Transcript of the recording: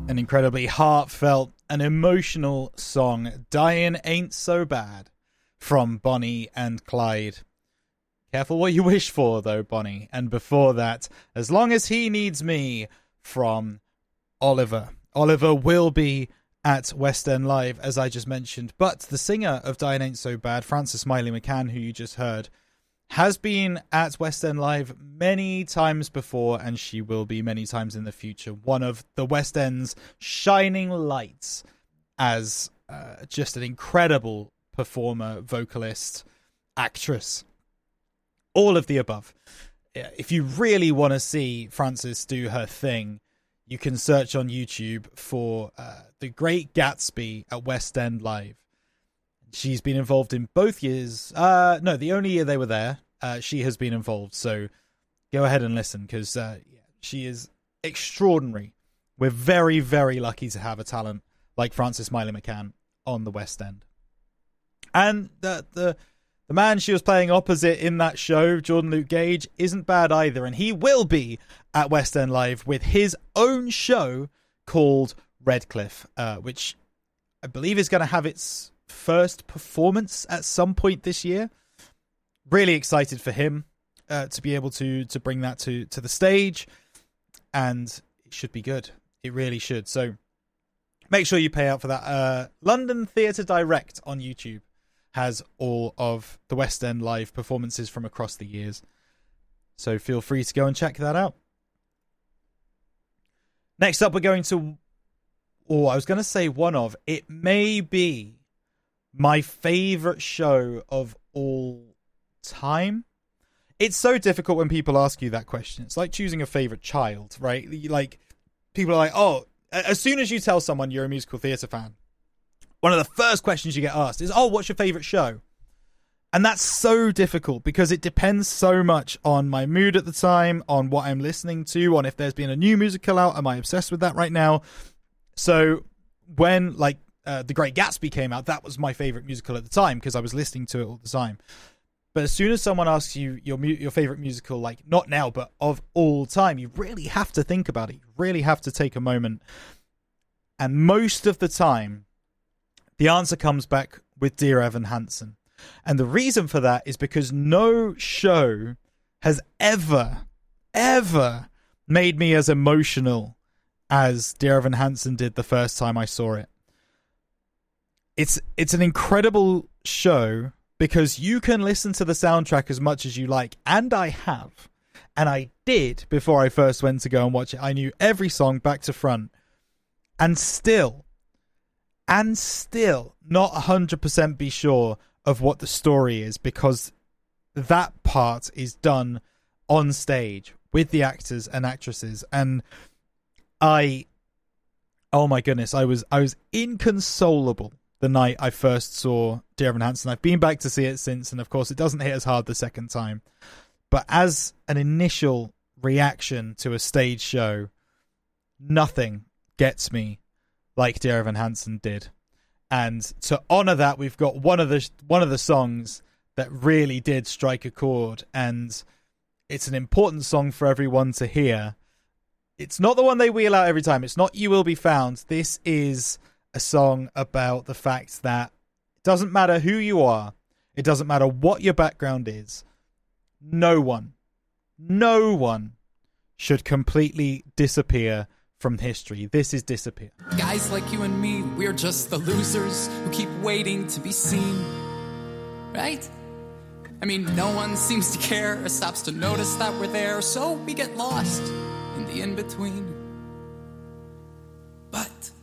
An incredibly heartfelt and emotional song, Dying Ain't So Bad, from Bonnie and Clyde. Careful what you wish for, though, Bonnie. And before that, As Long As He Needs Me, from Oliver. Oliver will be at West End Live, as I just mentioned, but the singer of Dying Ain't So Bad, Frances Miley McCann, who you just heard, has been at West End Live many times before, and she will be many times in the future. One of the West End's shining lights as just an incredible performer, vocalist, actress, all of the above. If you really want to see Frances do her thing, you can search on YouTube for The Great Gatsby at West End Live. She's been involved in both years. No, the only year they were there, she has been involved. So go ahead and listen, because she is extraordinary. We're very, very lucky to have a talent like Frances Miley McCann on the West End. And the man she was playing opposite in that show, Jordan Luke Gage, isn't bad either. And he will be at West End Live with his own show called Redcliffe, which I believe is going to have its first performance at some point this year. Really excited for him to be able to bring that to the stage, and it should be good. It really should. So make sure you pay out for that. London Theatre Direct on YouTube has all of the West End Live performances from across the years, so feel free to go and check that out. Next up, we're going to, I was going to say it may be my favorite show of all time. It's so difficult when people ask you that question. It's like choosing a favorite child, right? Like, people are like, oh, as soon as you tell someone you're a musical theatre fan, one of the first questions you get asked is, oh, what's your favorite show? And that's so difficult because it depends so much on my mood at the time, on what I'm listening to, on if there's been a new musical out. Am I obsessed with that right now? So when The Great Gatsby came out, that was my favorite musical at the time because I was listening to it all the time. But as soon as someone asks you your favorite musical, like not now, but of all time, you really have to think about it. You really have to take a moment. And most of the time, the answer comes back with Dear Evan Hansen. And the reason for that is because no show has ever made me as emotional as Dear Evan Hansen did the first time I saw it. It's an incredible show because you can listen to the soundtrack as much as you like, and I have. And I did before I first went to go and watch it. I knew every song back to front. And still not 100% be sure of what the story is, because that part is done on stage with the actors and actresses. And oh my goodness, I was inconsolable the night I first saw Dear Evan Hansen. I've been back to see it since, and of course it doesn't hit as hard the second time. But as an initial reaction to a stage show, nothing gets me like Dear Evan Hansen did. And to honor that, we've got one of the songs that really did strike a chord, and it's an important song for everyone to hear. It's not the one they wheel out every time. It's not You Will Be Found. This is a song about the fact that it doesn't matter who you are. It doesn't matter what your background is. No one should completely disappear from history. This is Disappear. Guys like you and me, we're just the losers who keep waiting to be seen. Right? I mean, no one seems to care or stops to notice that we're there, so we get lost in the in-between. But